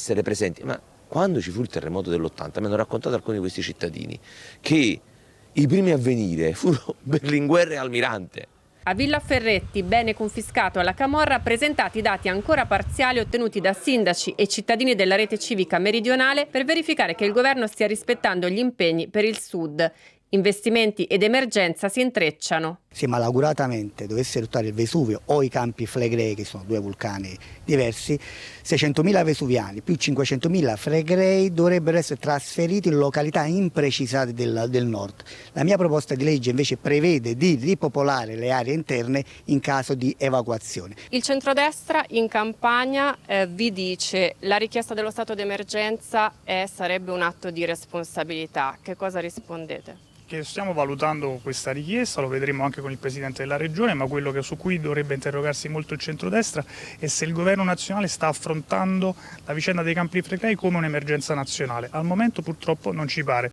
essere presenti. Ma quando ci fu il terremoto dell'80 mi hanno raccontato alcuni di questi cittadini che i primi a venire furono Berlinguer e Almirante. A Villa Ferretti, bene confiscato alla camorra, presentati dati ancora parziali ottenuti da sindaci e cittadini della rete civica meridionale per verificare che il governo stia rispettando gli impegni per il Sud. Investimenti ed emergenza si intrecciano. Se malauguratamente dovesse eruttare il Vesuvio o i Campi Flegrei, che sono due vulcani diversi, 600.000 vesuviani più 500.000 Flegrei dovrebbero essere trasferiti in località imprecisate del nord. La mia proposta di legge invece prevede di ripopolare le aree interne in caso di evacuazione. Il centrodestra in campagna vi dice la richiesta dello stato d'emergenza sarebbe un atto di responsabilità. Che cosa rispondete? Che stiamo valutando questa richiesta, lo vedremo anche con il Presidente della Regione, ma quello su cui dovrebbe interrogarsi molto il centrodestra è se il Governo nazionale sta affrontando la vicenda dei Campi Flegrei come un'emergenza nazionale. Al momento purtroppo non ci pare.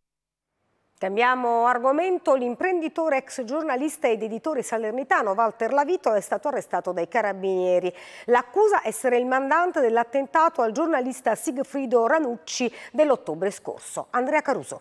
Cambiamo argomento. L'imprenditore, ex giornalista ed editore salernitano Walter Lavitola è stato arrestato dai carabinieri. L'accusa essere il mandante dell'attentato al giornalista Sigfrido Ranucci dell'ottobre scorso. Andrea Caruso.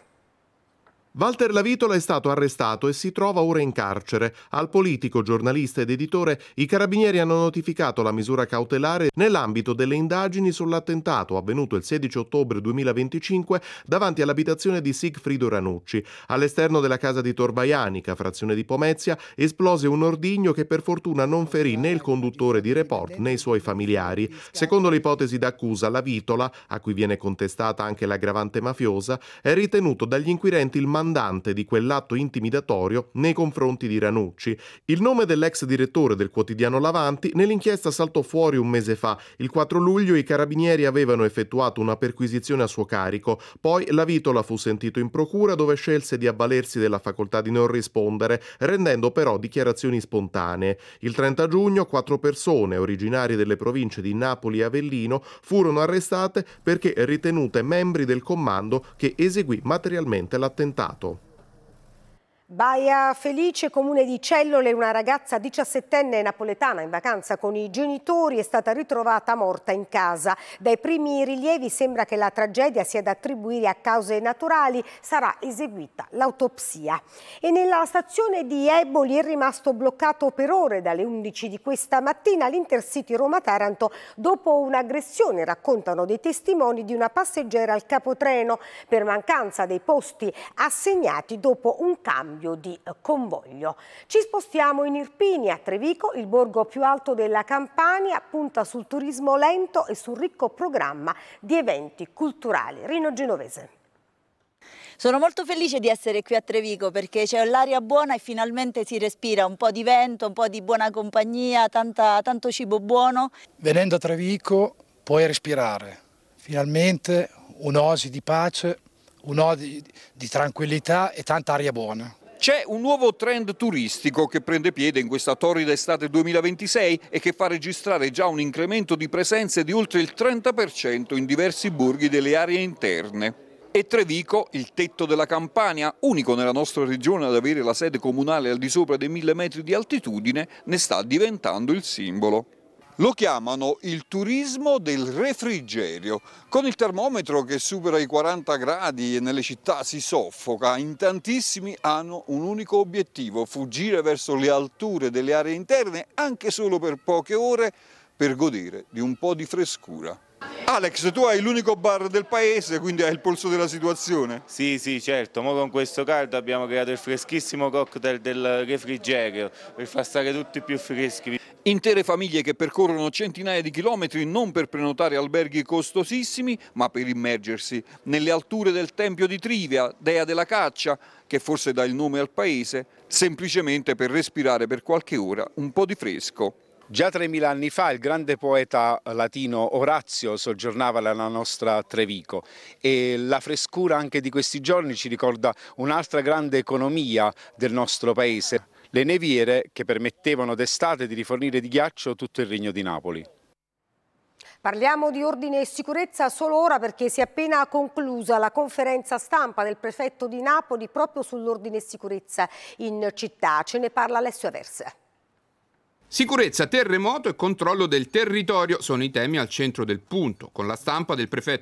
Walter Lavitola è stato arrestato e si trova ora in carcere. Al politico, giornalista ed editore i carabinieri hanno notificato la misura cautelare nell'ambito delle indagini sull'attentato avvenuto il 16 ottobre 2025 davanti all'abitazione di Sigfrido Ranucci. All'esterno della casa di Torbaianica, frazione di Pomezia, esplose un ordigno che per fortuna non ferì né il conduttore di Report né i suoi familiari. Secondo l'ipotesi d'accusa, Lavitola, a cui viene contestata anche l'aggravante mafiosa, è ritenuto dagli inquirenti il mandante di quell'atto intimidatorio nei confronti di Ranucci. Il nome dell'ex direttore del quotidiano L'Avanti nell'inchiesta saltò fuori un mese fa. Il 4 luglio i carabinieri avevano effettuato una perquisizione a suo carico. Poi Lavitola fu sentito in procura, dove scelse di avvalersi della facoltà di non rispondere, rendendo però dichiarazioni spontanee. Il 30 giugno 4 persone originarie delle province di Napoli e Avellino furono arrestate perché ritenute membri del commando che eseguì materialmente l'attentato. Baia Felice, comune di Cellole, una ragazza 17enne napoletana in vacanza con i genitori è stata ritrovata morta in casa. Dai primi rilievi sembra che la tragedia sia da attribuire a cause naturali, sarà eseguita l'autopsia. E nella stazione di Eboli è rimasto bloccato per ore dalle 11 di questa mattina l'Intercity Roma-Taranto dopo un'aggressione, raccontano dei testimoni, di una passeggera al capotreno per mancanza dei posti assegnati dopo un cambio di convoglio. Ci spostiamo in Irpinia, a Trevico, il borgo più alto della Campania, punta sul turismo lento e sul ricco programma di eventi culturali. Rino Genovese. Sono molto felice di essere qui a Trevico perché c'è l'aria buona e finalmente si respira un po' di vento, un po' di buona compagnia, tanto cibo buono. Venendo a Trevico puoi respirare, finalmente un'oasi di pace, un'oasi di tranquillità e tanta aria buona. C'è un nuovo trend turistico che prende piede in questa torrida estate 2026 e che fa registrare già un incremento di presenze di oltre il 30% in diversi borghi delle aree interne. E Trevico, il tetto della Campania, unico nella nostra regione ad avere la sede comunale al di sopra dei 1000 metri di altitudine, ne sta diventando il simbolo. Lo chiamano il turismo del refrigerio. Con il termometro che supera i 40 gradi e nelle città si soffoca, in tantissimi hanno un unico obiettivo: fuggire verso le alture delle aree interne, anche solo per poche ore, per godere di un po' di frescura. Alex, tu hai l'unico bar del paese, quindi hai il polso della situazione? Sì, certo. Mo con questo caldo abbiamo creato il freschissimo cocktail del refrigerio per far stare tutti più freschi. Intere famiglie che percorrono centinaia di chilometri non per prenotare alberghi costosissimi, ma per immergersi nelle alture del Tempio di Trivia, dea della caccia, che forse dà il nome al paese, semplicemente per respirare per qualche ora un po' di fresco. Già 3000 anni fa il grande poeta latino Orazio soggiornava nella nostra Trevico e la frescura anche di questi giorni ci ricorda un'altra grande economia del nostro paese, le neviere che permettevano d'estate di rifornire di ghiaccio tutto il Regno di Napoli. Parliamo di ordine e sicurezza solo ora perché si è appena conclusa la conferenza stampa del prefetto di Napoli proprio sull'ordine e sicurezza in città. Ce ne parla Alessio Aversa. Sicurezza, terremoto e controllo del territorio sono i temi al centro del punto. Con la stampa del prefetto